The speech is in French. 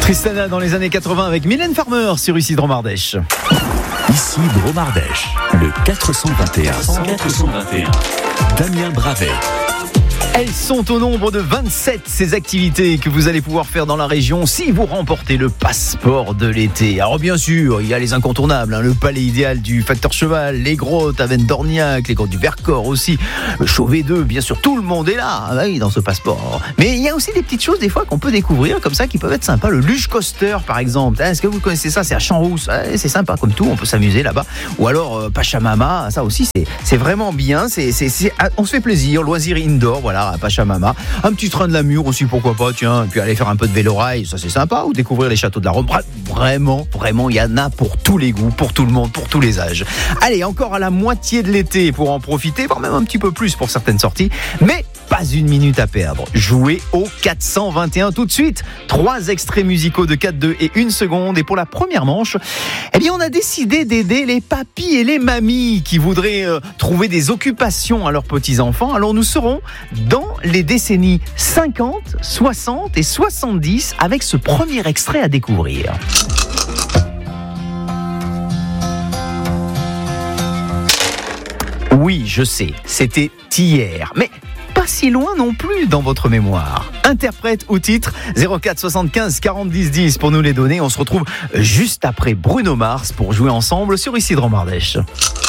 Tristana dans les années 80 avec Mylène Farmer sur ici Dromardèche. Ici Dromardèche, le 421. Damien Bravet. Elles sont au nombre de 27, ces activités que vous allez pouvoir faire dans la région si vous remportez le passeport de l'été. Alors bien sûr, il y a les incontournables, le palais idéal du Facteur Cheval, les grottes à Vennes-d'Orniac, les grottes du Vercors aussi, le Chauvet 2, bien sûr, tout le monde est là dans ce passeport. Mais il y a aussi des petites choses des fois qu'on peut découvrir comme ça qui peuvent être sympas. Le luge coaster par exemple, est-ce que vous connaissez ça? C'est à Champs-Rousse, c'est sympa comme tout, on peut s'amuser là-bas. Ou alors Pachamama, ça aussi c'est vraiment bien, on se fait plaisir, loisir indoor, voilà. À Pachamama, un petit train de la Mure aussi, pourquoi pas, tiens, et puis aller faire un peu de vélo-rail, ça c'est sympa, ou découvrir les châteaux de la Rome. Vraiment, il y en a pour tous les goûts, pour tout le monde, pour tous les âges. Allez, encore à la moitié de l'été pour en profiter, voire même un petit peu plus pour certaines sorties, mais pas une minute à perdre. Jouez au 421 tout de suite. 3 extraits musicaux de 4-2 et 1 seconde. Et pour la première manche, on a décidé d'aider les papis et les mamies qui voudraient trouver des occupations à leurs petits-enfants. Alors nous serons dans les décennies 50, 60 et 70 avec ce premier extrait à découvrir. Oui, je sais, c'était hier, mais pas si loin non plus dans votre mémoire. Interprète ou titre 04 75 40 10 10 pour nous les donner. On se retrouve juste après Bruno Mars pour jouer ensemble sur ici Dromardèche.